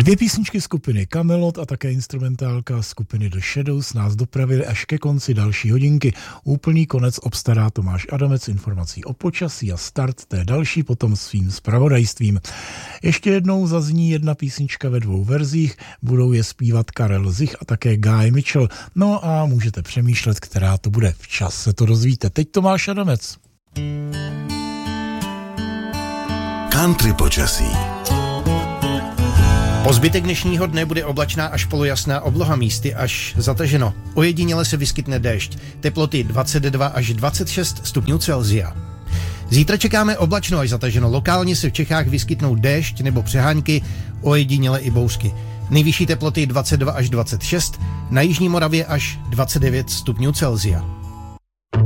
Dvě písničky skupiny Kamelot a také instrumentálka skupiny The Shadows nás dopravily až ke konci další hodinky. Úplný konec obstará Tomáš Adamec informací o počasí a start té další potom svým zpravodajstvím. Ještě jednou zazní jedna písnička ve dvou verzích, budou je zpívat Karel Zich a také Guy Mitchell. No a můžete přemýšlet, která to bude. Včas se to dozvíte. Teď Tomáš Adamec. Country počasí. Po zbytek dnešního dne bude oblačná až polojasná obloha, místy až zataženo. Ojediněle se vyskytne déšť. Teploty 22 až 26 stupňů Celsia. Zítra čekáme oblačno až zataženo. Lokálně se v Čechách vyskytnou déšť nebo přehánky, ojediněle i bouřky. Nejvyšší teploty 22 až 26, na jižní Moravě až 29 stupňů Celsia.